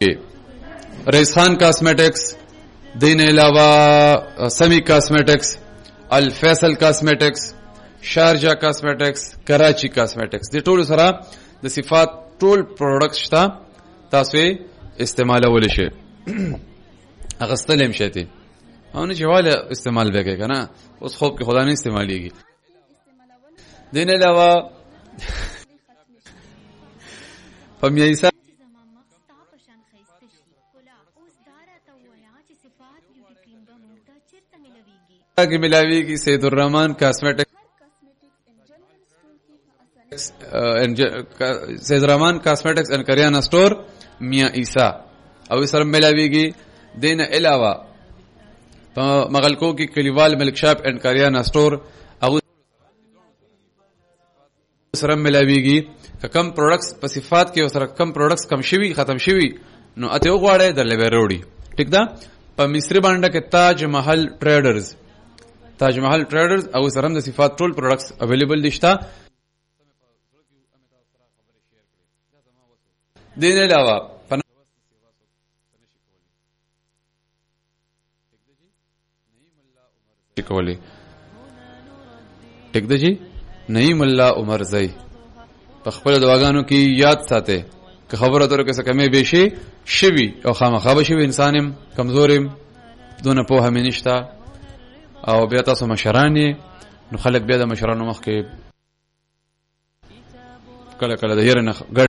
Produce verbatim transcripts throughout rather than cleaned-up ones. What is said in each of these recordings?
رئیس خان کاسمیٹکس، دین علاوہ سمی کاسمیٹکس، الفیصل کاسمیٹکس، شارجہ کاسمیٹکس، کراچی کاسمیٹکس. د ټول سره د صفات ټول پروډکټس شته، تاسو یې استعمالولی شئ. اغستل هم شئ او نه چې واله استعمال وکړئ که نه، اوس خوب کې خدا نه استعمالیږي. دین علاوه په میایسا کې ملاویږي سید الرحمن کاسمیټکس، سید الرحمن کاسمیټکس اینڈ کریانه سٹور میاں عیسی او سره ملاویږي. دین علاوه په مغلکو کې کلیوال ملک شاپ اینڈ کریانه سٹور او سره ملاویږي. که کم پروډکټس په صفات کې سره کم پروډکټس کم شوي ختم شوي نو اته وغواړئ در لوي وروړي. ټیک ده. په مصری باندې کې تاج محل ټریډرز، تاج محل ټریډرز او سره د صفات ټول پروډکټس اویلیبل دي شته. دین علاوه کولی ټیک ده جی نعیم الله عمر زئی په خپل دواګانو کې یاد ساته که خبره تر کې څه کمې به شي شوي او خامخا به شي انسانم کمزورم دونه په هم نشتا او بیا تاسو مشرانی نو خلک بیا د مشرانو مخ کې کله کله د یره نه ګډ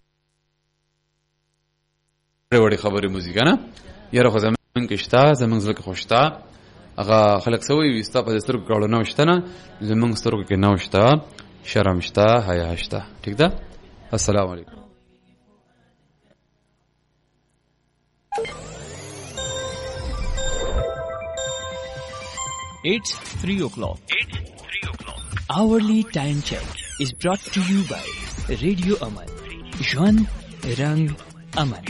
وړي خبرې موزیک نه یره خو زمون کې شتا زمون زړه کې خوشتا هغه خلک سوي وستا په سترګو کړه نه وشته نه زمون سترګو کې نه وشته شرم شته حیا شته. ٹھیک ده. السلام علیکم. It's three o'clock. It's three o'clock. Hourly time check is brought to you by Radio Aman. Jwan Rang Aman.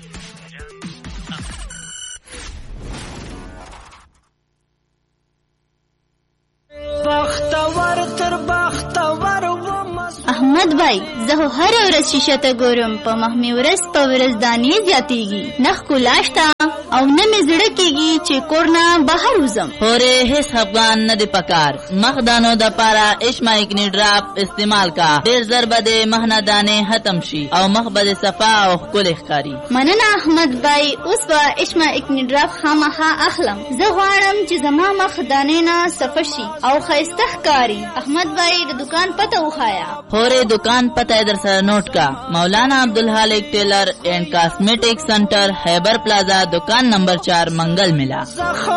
احمد بھائی زه هر ورځ شیشه ته ګورم، په مخ مې ورځ په ورځ دانې زیاتېږي، نخ ښکلا شته او نه مې زړه کېږي چې کور نه بهر وځم. هورې هېڅ خفګان نه دی پکار، مخ دانو دپاره اشما اکني ډراپ استعمال کا، ډېر زر به د مخ نه دانې ختم شي او مخ به د صفا او ښکلې ښکاري. مننه احمد بھائی، اوس به اشما اکني ډراپ خامخا اخلم. زه غواړم چې زما مخ دانې نه صفه شي او ښایسته ښکاري. احمد بھائی د دکان پته وښایه. هورې دکان پته یې در سره نوٹ کا، مولانا عبدالحالق ٹیلر اینڈ کاسمیٹک سینٹر، خیبر پلازا، دکان نمبر چار، منگل ملا.